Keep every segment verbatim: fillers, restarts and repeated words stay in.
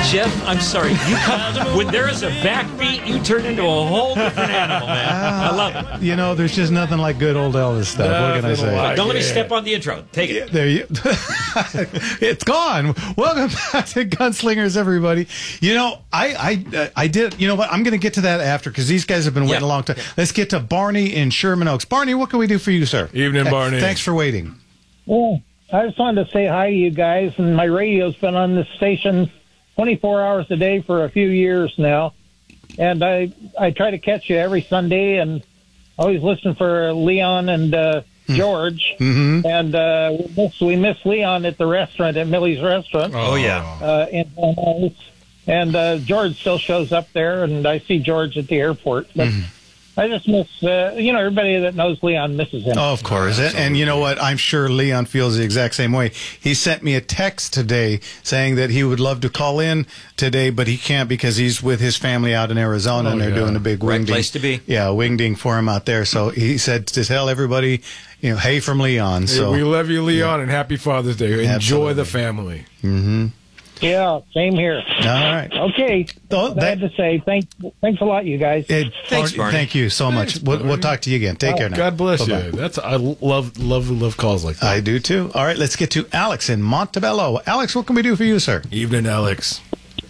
Jeff, I'm sorry. You come, when there is a backbeat, you turn into a whole different animal, man. I love it. You know, there's just nothing like good old Elvis stuff. What can I say? Like Don't let me step on the intro. Take it. Yeah, there you. It's gone. Welcome back to Gunslingers, everybody. You know, I, I, I did. You know what? I'm going to get to that after because these guys have been waiting Yeah. a long time. Let's get to Barney in Sherman Oaks. Barney, what can we do for you, sir? Evening, Hey, Barney. Thanks for waiting. Well, I just wanted to say hi to you guys, and my radio's been on this station twenty-four hours a day for a few years now, and I I try to catch you every Sunday, and always listen for Leon and uh, George, Mm-hmm. and uh, we miss we miss Leon at the restaurant at Millie's Restaurant, Oh, yeah. uh, in Van Nuys. And uh, George still shows up there, and I see George at the airport, but. Mm-hmm. I just miss, uh, you know, everybody that knows Leon misses him. Oh, of course. And, and you know what? I'm sure Leon feels the exact same way. He sent me a text today saying that he would love to call in today, but he can't because he's with his family out in Arizona, Oh, and they're yeah. doing a big Right wingding. place to be. Yeah, wingding for him out there. So he said to tell everybody, you know, hey from Leon. Hey, So we love you, Leon, and happy Father's Day. Enjoy Absolutely. the family. Mm-hmm. Yeah, same here. All right. Okay. Oh, I had to say, thanks, thanks a lot, you guys. It, Thanks, Barney. Thank you so much. Thanks, We'll, we'll Barney. talk to you again. Take care now. God bless Bye-bye. you. That's I love love love calls like that. I do too. All right, let's get to Alex in Montebello. Alex, what can we do for you, sir? Evening, Alex.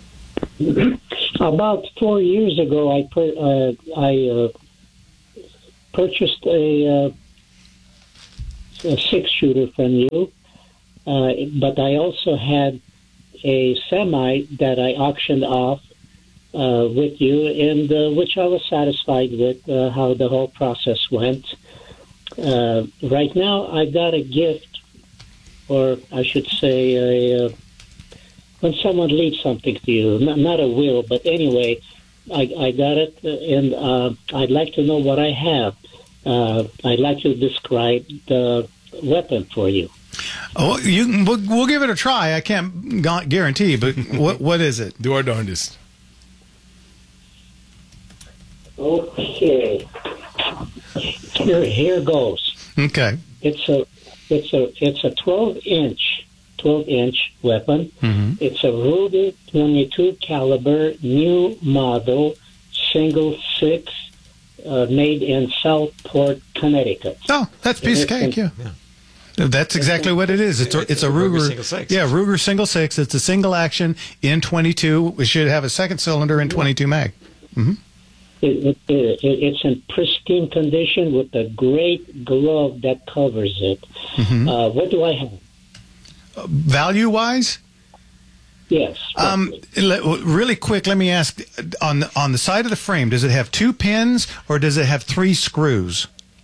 About four years ago, I pur- uh, I uh, purchased a, uh, a six shooter from you, uh, but I also had a semi that I auctioned off uh, with you, and uh, which I was satisfied with uh, how the whole process went. Uh, right now, I got a gift, or I should say, a. Uh, when someone leaves something to you, not, not a will, but anyway, I, I got it, uh, and uh, I'd like to know what I have. Uh, I'd like to describe the weapon for you. Oh, you can, we'll, we'll give it a try. I can't gu- guarantee, but what what is it? Do our darndest. Okay, here here goes. Okay. It's a it's a it's a twelve inch twelve inch weapon. Mm-hmm. It's a Ruger twenty-two caliber, new model, single six, uh, made in Southport, Connecticut. Oh, that's a piece of cake. Yeah. That's exactly what it is. It's a, it's a Ruger, Ruger single six. Yeah, Ruger single six. It's a single action in twenty-two. We should have a second cylinder in twenty-two mag. It, it, it, it's in pristine condition with a great glove that covers it. Mm-hmm. Uh, what do I have? Value wise, Yes. um, le- really quick. Let me ask: on the, on the side of the frame, does it have two pins or does it have three screws?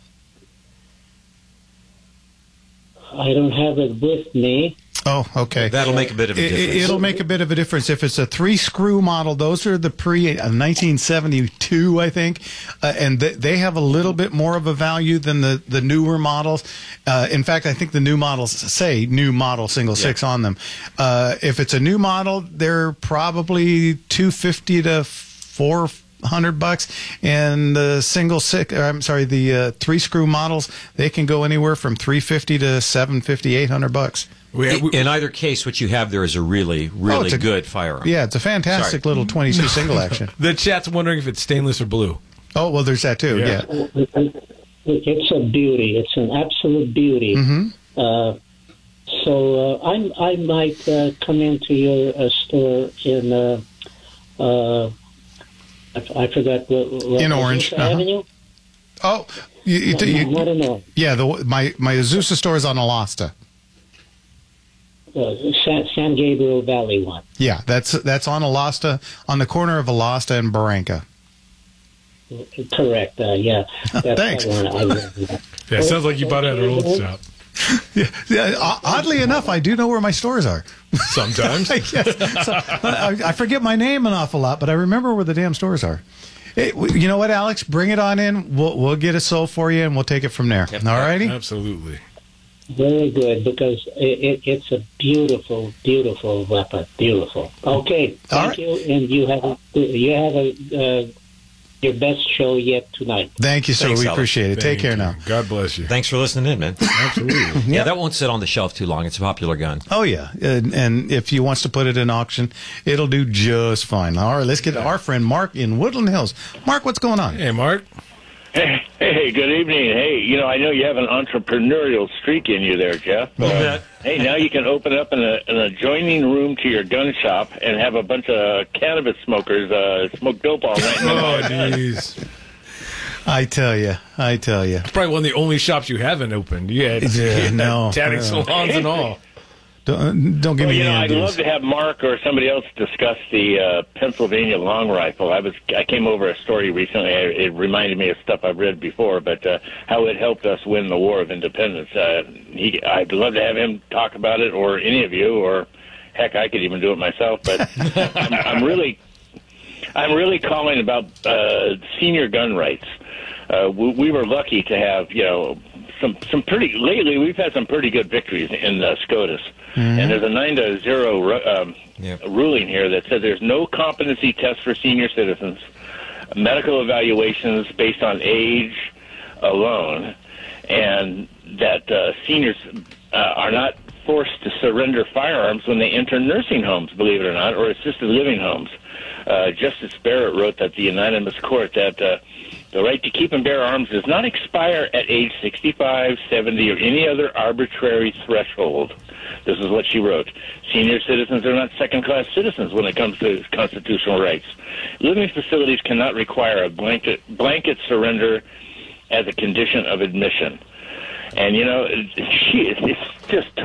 I don't have it with me. Oh, okay. That'll make a bit of a It, difference. it'll make a bit of a difference if it's a three screw model. Those are the pre uh, nineteen seventy-two, I think, uh, and th- they have a little bit more of a value than the the newer models. Uh, in fact, I think the new models say new model single six on them. Uh, if it's a new model, they're probably two fifty to four hundred bucks, and the single six. Or, I'm sorry, the uh, three screw models they can go anywhere from three fifty to seven fifty, eight hundred bucks. We, we, In either case, what you have there is a really, really it's a- good firearm. Yeah, it's a fantastic Sorry. little twenty-two single action. the chat's wondering if it's stainless or blue. Oh, well, there's that too. Yeah. Yeah. It's a beauty. It's an absolute beauty. Mm-hmm. Uh, so uh, I I might uh, come into your uh, store in uh, uh, I, I forgot what, what In Orange, Azusa uh-huh. Avenue. Oh, you, you, No, you- not in Orange. yeah. The my my Azusa store is on Alasta. Uh, San, San Gabriel Valley one. Yeah, that's that's on Alasta, on the corner of Alasta and Barranca. Correct. Uh, yeah. That's Thanks. the one I love. Yeah, it sounds like you bought it at an old shop. Yeah, yeah. o- Oddly enough, I do know where my stores are. Sometimes. Yes. So, I, I forget my name an awful lot, but I remember where the damn stores are. Hey, w- you know what, Alex? Bring it on in. We'll we'll get it sold for you, and we'll take it from there. Yep. All righty. Absolutely. Very good, because it, it, it's a beautiful, beautiful weapon. Beautiful. Okay, All thank right. you, and you have a, you have a uh, your best show yet tonight. Thank you, sir. Thanks, we Alex. appreciate it. Take Thank care you. now. God bless you. Thanks for listening in, man. Absolutely. Yeah, that won't sit on the shelf too long. It's a popular gun. Oh, yeah. And, and if he wants to put it in auction, it'll do just fine. All right, let's get to our friend Mark in Woodland Hills. Mark, what's going on? Hey, Mark. Hey, hey, good evening. Hey, you know, I know you have an entrepreneurial streak in you there, Jeff. You bet. Hey, now you can open up in a, an adjoining room to your gun shop and have a bunch of cannabis smokers uh, smoke dope all night. Oh, jeez. I tell you, I tell you. It's probably one of the only shops you haven't opened. You had, Yeah, you had no, tanning no. salons and all. Don't, don't give Well, me you know, the I'd love to have Mark or somebody else discuss the uh, Pennsylvania long rifle. I was I came over a story recently. It reminded me of stuff I've read before, but uh, how it helped us win the War of Independence. Uh, he, I'd love to have him talk about it, or any of you, or heck, I could even do it myself. But I'm, I'm really, I'm really calling about uh, senior gun rights. Uh, we, we were lucky to have, you know, some some pretty lately. We've had some pretty good victories in uh, SCOTUS. And there's a nine to zero ru- um, Yep. ruling here that says there's no competency test for senior citizens, medical evaluations based on age alone, and that uh, seniors uh, are not forced to surrender firearms when they enter nursing homes, believe it or not, or assisted living homes. Uh, Justice Barrett wrote that the unanimous court that uh, the right to keep and bear arms does not expire at age sixty-five, seventy, or any other arbitrary threshold. This is what she wrote. Senior citizens are not second-class citizens when it comes to constitutional rights. Living facilities cannot require a blanket blanket surrender as a condition of admission. And, you know, it, she, it's just